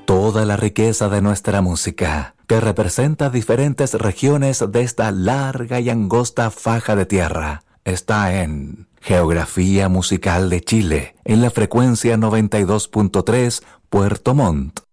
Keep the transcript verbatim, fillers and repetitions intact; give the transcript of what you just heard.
Toda la riqueza de nuestra música, que representa diferentes regiones de esta larga y angosta faja de tierra, está en Geografía Musical de Chile, en la frecuencia noventa y dos punto tres, Puerto Montt.